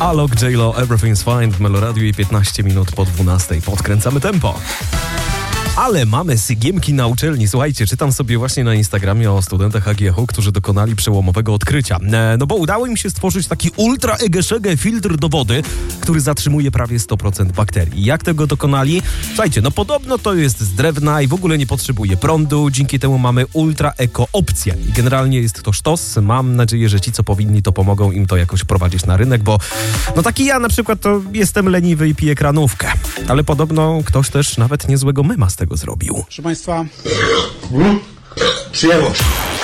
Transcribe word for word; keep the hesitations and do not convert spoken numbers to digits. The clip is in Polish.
Alok, J-Lo, Everything's Fine w Meloradiu i piętnaście minut po dwunastej. Podkręcamy tempo. Ale mamy sygiemki na uczelni. Słuchajcie, czytam sobie właśnie na Instagramie o studentach A G H U, którzy dokonali przełomowego odkrycia. E, no bo udało im się stworzyć taki ultra egeszege filtr do wody, który zatrzymuje prawie sto procent bakterii. Jak tego dokonali? Słuchajcie, no podobno to jest z drewna i w ogóle nie potrzebuje prądu. Dzięki temu mamy ultra eko opcję. I generalnie jest to sztos. Mam nadzieję, że ci, co powinni, to pomogą im to jakoś wprowadzić na rynek, bo no taki ja na przykład to jestem leniwy i piję kranówkę. Ale podobno ktoś też nawet niezłego mema z tego zrobił. Proszę Państwa, Przyjęło się.